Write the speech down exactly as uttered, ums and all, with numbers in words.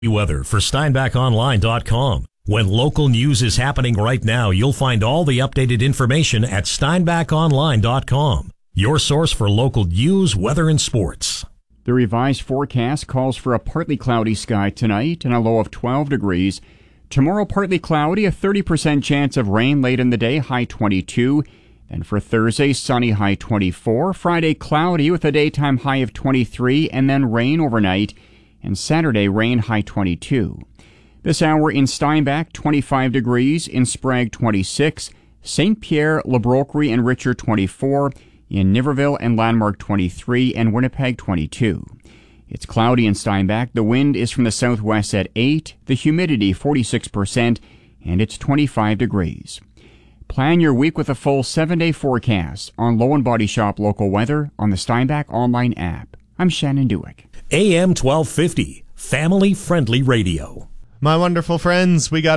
Weather for Steinbach Online dot com. When local news is happening right now, you'll find all the updated information at Steinbach Online dot com, your source for local news, weather, and sports. The revised forecast calls for a partly cloudy sky tonight and a low of twelve degrees. Tomorrow, partly cloudy, a thirty percent chance of rain late in the day, high twenty-two. Then for Thursday, sunny, high twenty-four. Friday, cloudy with a daytime high of twenty-three, and then rain overnight. And Saturday, rain, high twenty-two. This hour in Steinbach, twenty-five degrees. In Sprague, twenty-six. Saint Pierre, Le Brocquerie, and Richard, twenty-four. In Niverville and Landmark, twenty-three. And Winnipeg, twenty-two. It's cloudy in Steinbach. The wind is from the southwest at eight. The humidity, forty-six percent. And it's twenty-five degrees. Plan your week with a full seven-day forecast on Low and Body Shop local weather on the Steinbach online app. I'm Shannon Dewick. A M twelve fifty, family-friendly radio. My wonderful friends, we got